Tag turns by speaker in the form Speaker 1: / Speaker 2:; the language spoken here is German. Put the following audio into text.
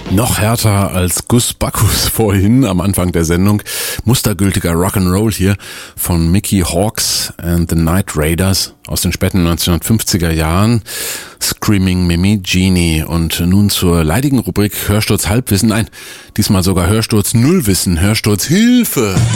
Speaker 1: Noch härter als Gus Bacchus vorhin am Anfang der Sendung. Mustergültiger Rock'n'Roll hier von Mickey Hawks and the Night Raiders aus den späten 1950er Jahren. Screaming Mimi Genie. Und nun zur leidigen Rubrik Hörsturz Halbwissen. Nein, diesmal sogar Hörsturz Nullwissen. Hörsturz Hilfe!